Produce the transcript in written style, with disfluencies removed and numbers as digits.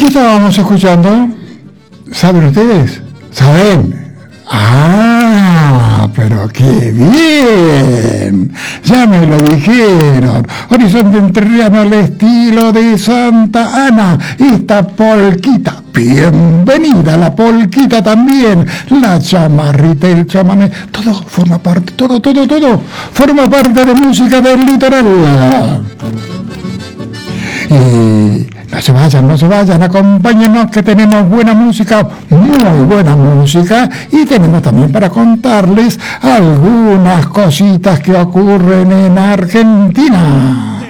¿Qué estábamos escuchando? ¿Saben ustedes? ¿Saben? ¡Ah! ¡Pero qué bien! Ya me lo dijeron. Horizonte Entrerriano al estilo de Santa Ana. Esta polquita. Bienvenida la polquita también. La chamarrita, el chamané. Todo forma parte, todo forma parte de música del litoral. Y no se vayan, acompáñenos que tenemos buena música, muy buena música, y tenemos también para contarles algunas cositas que ocurren en Argentina.